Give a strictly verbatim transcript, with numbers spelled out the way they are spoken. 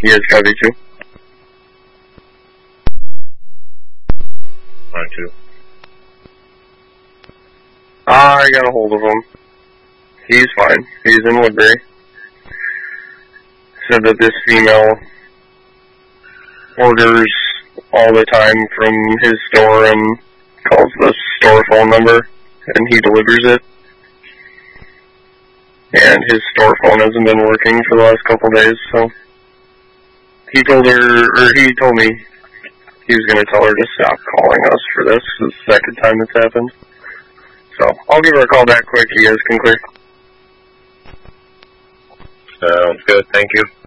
Yes, copy two. Alright, two. I got a hold of him. He's fine. He's in Woodbury. Said that this female orders all the time from his store and calls the store phone number, and he delivers it. And his store phone hasn't been working for the last couple of days, so he told her, or he told me he was going to tell her to stop calling us for this. This is the second time it's happened. So I'll give her a call back quick. You guys can clear. Sounds good. Thank you.